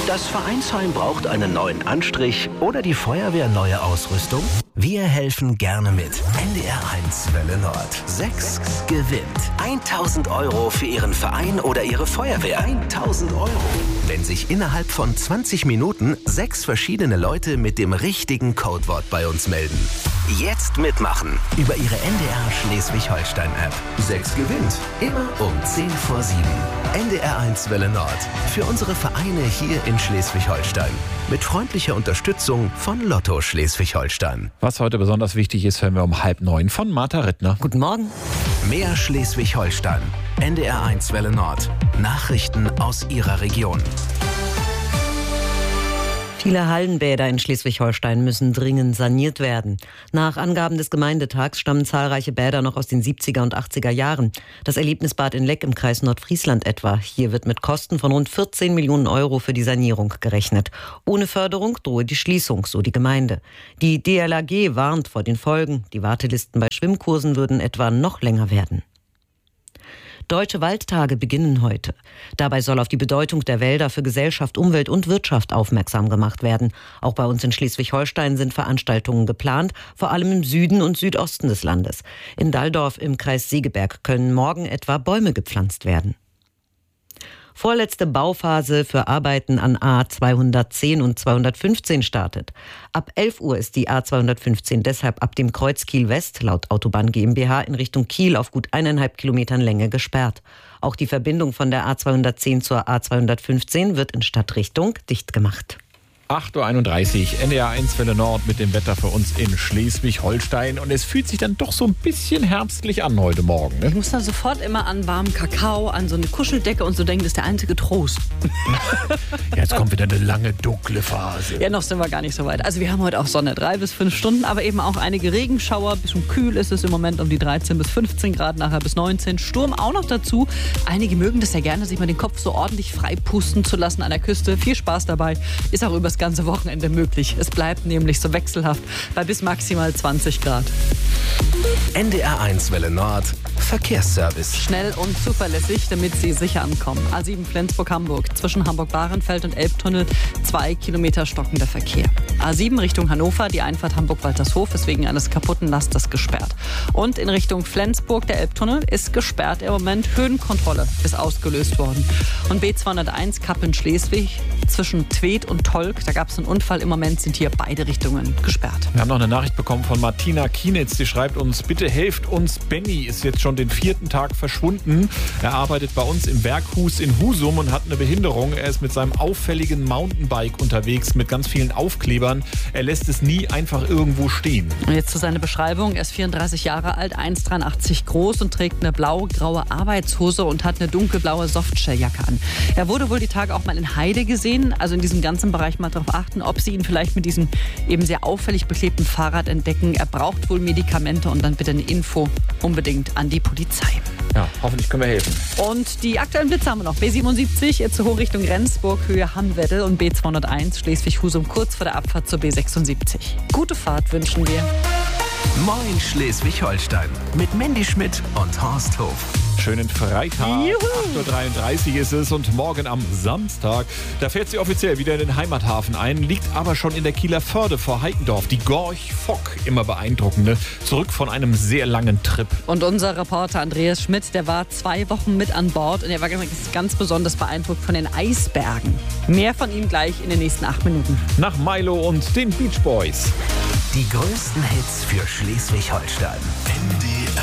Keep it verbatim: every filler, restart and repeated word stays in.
Das Vereinsheim braucht einen neuen Anstrich oder die Feuerwehr neue Ausrüstung? Wir helfen gerne mit. N D R eins Welle Nord. sechs gewinnt. tausend Euro für Ihren Verein oder Ihre Feuerwehr. tausend Euro. Wenn sich innerhalb von zwanzig Minuten sechs verschiedene Leute mit dem richtigen Codewort bei uns melden. Jetzt mitmachen. Über Ihre N D R Schleswig-Holstein-App. sechs gewinnt. Immer um zehn vor sieben. N D R eins Welle Nord. Für unsere Vereine hier in Schleswig-Holstein. Mit freundlicher Unterstützung von Lotto Schleswig-Holstein. Was heute besonders wichtig ist, hören wir um halb neun von Martha Rittner. Guten Morgen. Mehr Schleswig-Holstein. N D R eins Welle Nord. Nachrichten aus Ihrer Region. Viele Hallenbäder in Schleswig-Holstein müssen dringend saniert werden. Nach Angaben des Gemeindetags stammen zahlreiche Bäder noch aus den siebziger und achtziger Jahren. Das Erlebnisbad in Leck im Kreis Nordfriesland etwa. Hier wird mit Kosten von rund vierzehn Millionen Euro für die Sanierung gerechnet. Ohne Förderung drohe die Schließung, so die Gemeinde. Die D L A G warnt vor den Folgen. Die Wartelisten bei Schwimmkursen würden etwa noch länger werden. Deutsche Waldtage beginnen heute. Dabei soll auf die Bedeutung der Wälder für Gesellschaft, Umwelt und Wirtschaft aufmerksam gemacht werden. Auch bei uns in Schleswig-Holstein sind Veranstaltungen geplant, vor allem im Süden und Südosten des Landes. In Dalldorf im Kreis Segeberg können morgen etwa Bäume gepflanzt werden. Vorletzte Bauphase für Arbeiten an A zweihundertzehn und zweihundertfünfzehn startet. Ab elf Uhr ist die A zweihundertfünfzehn deshalb ab dem Kreuz Kiel West laut Autobahn GmbH in Richtung Kiel auf gut eineinhalb Kilometern Länge gesperrt. Auch die Verbindung von der A zweihundertzehn zur A zweihundertfünfzehn wird in Stadtrichtung dicht gemacht. acht Uhr einunddreißig, N D R eins Welle Nord mit dem Wetter für uns in Schleswig-Holstein. Und es fühlt sich dann doch so ein bisschen herbstlich an heute Morgen. Ne? Ich muss dann sofort immer an warmen Kakao, an so eine Kuscheldecke und so denken, das ist der einzige Trost. Ja, jetzt kommt wieder eine lange, dunkle Phase. Ja, noch sind wir gar nicht so weit. Also wir haben heute auch Sonne, drei bis fünf Stunden, aber eben auch einige Regenschauer. Bisschen kühl ist es im Moment um die dreizehn bis fünfzehn Grad, nachher bis neunzehn. Sturm auch noch dazu. Einige mögen das ja gerne, sich mal den Kopf so ordentlich frei pusten zu lassen an der Küste. Viel Spaß dabei. Ist auch übers ganze Wochenende möglich. Es bleibt nämlich so wechselhaft bei bis maximal zwanzig Grad. N D R eins Welle Nord. Verkehrsservice. Schnell und zuverlässig, damit Sie sicher ankommen. A sieben Flensburg-Hamburg. Zwischen Hamburg-Bahrenfeld und Elbtunnel zwei Kilometer stockender Verkehr. A sieben Richtung Hannover. Die Einfahrt Hamburg-Waltershof ist wegen eines kaputten Lasters gesperrt. Und in Richtung Flensburg, der Elbtunnel, ist gesperrt im Moment. Höhenkontrolle ist ausgelöst worden. Und B zweihunderteins Kappeln-Schleswig zwischen Tweed und Tolk. Da gab es einen Unfall. Im Moment sind hier beide Richtungen gesperrt. Wir haben noch eine Nachricht bekommen von Martina Kienitz. Die schreibt uns, bitte helft uns. Benny ist jetzt schon den vierten Tag verschwunden. Er arbeitet bei uns im Werkhus in Husum und hat eine Behinderung. Er ist mit seinem auffälligen Mountainbike unterwegs mit ganz vielen Aufklebern. Er lässt es nie einfach irgendwo stehen. Und jetzt zu seiner Beschreibung. Er ist vierunddreißig Jahre alt, eins Komma dreiundachtzig groß und trägt eine blau-graue Arbeitshose und hat eine dunkelblaue Softshelljacke an. Er wurde wohl die Tage auch mal in Heide gesehen. Also in diesem ganzen Bereich mal darauf achten, ob Sie ihn vielleicht mit diesem eben sehr auffällig beklebten Fahrrad entdecken. Er braucht wohl Medikamente und dann bitte eine Info unbedingt an die Polizei. Ja, hoffentlich können wir helfen. Und die aktuellen Blitze haben wir noch. B siebenundsiebzig, jetzt zur Hochrichtung Rendsburg, Höhe Hammwedel und B zweihunderteins, Schleswig-Husum, kurz vor der Abfahrt zur B sechsundsiebzig. Gute Fahrt wünschen wir. Moin Schleswig-Holstein mit Mandy Schmidt und Horst Hof. Schönen Freitag, acht Uhr dreiunddreißig ist es und morgen am Samstag, da fährt sie offiziell wieder in den Heimathafen ein, liegt aber schon in der Kieler Förde vor Heikendorf. Die Gorch Fock, immer beeindruckende, zurück von einem sehr langen Trip. Und unser Reporter Andreas Schmidt, der war zwei Wochen mit an Bord und er war ganz besonders beeindruckt von den Eisbergen. Mehr von ihm gleich in den nächsten acht Minuten. Nach Milo und den Beach Boys. Die größten Hits für Schleswig-Holstein. N D R